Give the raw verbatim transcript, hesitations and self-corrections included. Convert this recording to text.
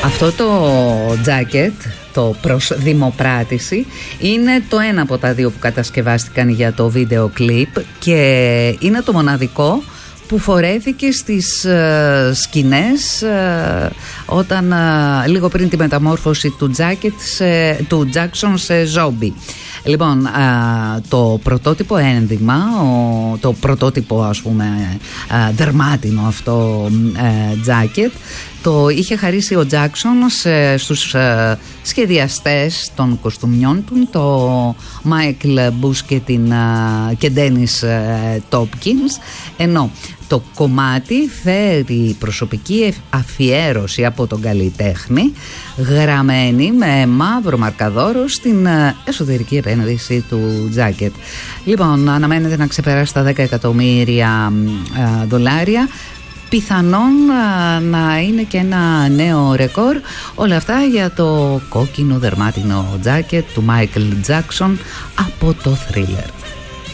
Αυτό το τζάκετ, το προς δημοπράτηση, είναι το ένα από τα δύο που κατασκευάστηκαν για το βίντεο κλιπ και είναι το μοναδικό που φορέθηκε στις uh, σκηνές uh, όταν uh, λίγο πριν τη μεταμόρφωση του, τζάκετ σε, του Jackson σε ζόμπι. Λοιπόν, uh, το πρωτότυπο ένδυμα, ο, το πρωτότυπο ας πούμε uh, δερμάτινο αυτό τζάκετ, uh, το είχε χαρίσει ο Jackson σε, στους uh, σχεδιαστές των κοστούμιών του, το Michael Bush και, την, uh, και Dennis uh, Topkins, ενώ το κομμάτι φέρει προσωπική αφιέρωση από τον καλλιτέχνη, γραμμένη με μαύρο μαρκαδόρο στην εσωτερική επένδυση του τζάκετ. Λοιπόν, αναμένεται να ξεπεράσει τα δέκα εκατομμύρια δολάρια. Πιθανόν να είναι και ένα νέο ρεκόρ. Όλα αυτά για το κόκκινο δερμάτινο τζάκετ του Michael Jackson από το Thriller.